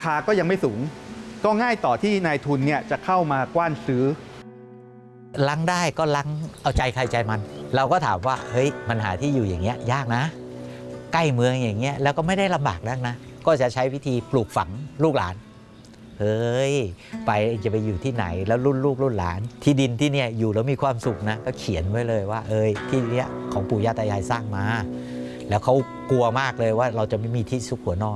ราคาก็ยังไม่สูงก็ง่ายต่อที่นายทุนเนี่ยจะเข้ามากว้านซื้อลังได้ก็ลังเอาใจใครใจมันเราก็ถามว่าเฮ้ยมันหาที่อยู่อย่างเงี้ยยากนะใกล้เมืองอย่างเงี้ยแล้วก็ไม่ได้ลำบากนักนะก็จะใช้วิธีปลูกฝังลูกหลานเฮ้ยไปจะไปอยู่ที่ไหนแล้วรุ่นลูกรุ่นหลานที่ดินที่เนี่ยอยู่แล้วมีความสุขนะก็เขียนไว้เลยว่าที่เนี้ยของปู่ย่าตายายสร้างมาแล้วเขากลัวมากเลยว่าเราจะไม่มีที่ซุกหัวนอน